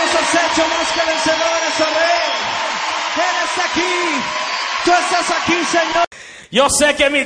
has hecho más que vencedores, oh Rey. Eres aquí, tú estás aquí, Señor. Yo sé que mi